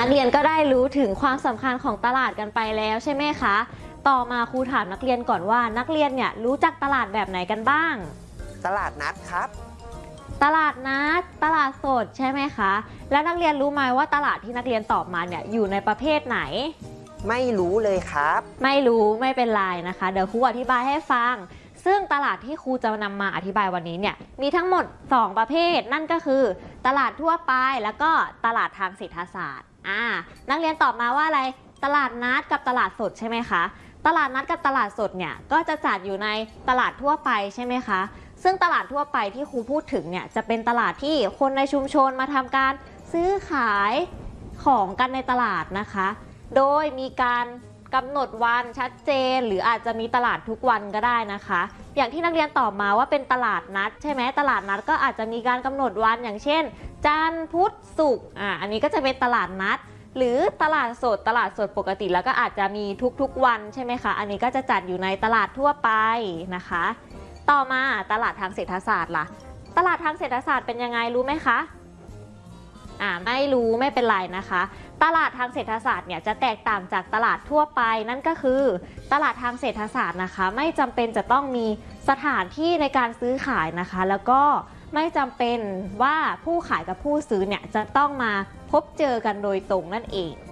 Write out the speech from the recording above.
นักเรียนก็ได้รู้ถึงความสำคัญของตลาดกันไปแล้วใช่ไหมคะต่อมาครูถามนักเรียนก่อนว่านักเรียนเนี่ยรู้จักตลาดแบบไหนกันบ้างตลาดนัดครับตลาดนัดตลาดสดใช่ไหมคะแล้วนักเรียนรู้ไหมว่าตลาดที่นักเรียนตอบมาเนี่ยอยู่ในประเภทไหนไม่รู้เลยครับไม่รู้ไม่เป็นไรนะคะเดี๋ยวครูอธิบายให้ฟังซึ่งตลาดที่ครูจะนำมาอธิบายวันนี้เนี่ยมีทั้งหมด2ประเภทนั่นก็คือตลาดทั่วไปแล้วก็ตลาดทางเศรษฐศาสตร์นักเรียนตอบมาว่าอะไรตลาดนัดกับตลาดสดใช่ไหมคะตลาดนัดกับตลาดสดเนี่ยก็จะจัดอยู่ในตลาดทั่วไปใช่ไหมคะซึ่งตลาดทั่วไปที่ครูพูดถึงเนี่ยจะเป็นตลาดที่คนในชุมชนมาทำการซื้อขายของกันในตลาดนะคะโดยมีการกำหนดวันชัดเจนหรืออาจจะมีตลาดทุกวันก็ได้นะคะอย่างที่นักเรียนตอบมาว่าเป็นตลาดนัดใช่ไหมตลาดนัดก็อาจจะมีการกำหนดวันอย่างเช่นจันทร์พุธศุกร์อันนี้ก็จะเป็นตลาดนัดหรือตลาดสดปกติแล้วก็อาจจะมีทุกๆวันใช่ไหมคะอันนี้ก็จะจัดอยู่ในตลาดทั่วไปนะคะต่อมาตลาดทางเศรษฐศาสตร์ล่ะตลาดทางเศรษฐศาสตร์เป็นยังไงรู้ไหมคะไม่รู้ไม่เป็นไรนะคะตลาดทางเศรษฐศาสตร์เนี่ยจะแตกต่างจากตลาดทั่วไปนั่นก็คือตลาดทางเศรษฐศาสตร์นะคะไม่จำเป็นจะต้องมีสถานที่ในการซื้อขายนะคะแล้วก็ไม่จำเป็นว่าผู้ขายกับผู้ซื้อเนี่ยจะต้องมาพบเจอกันโดยตรงนั่นเอง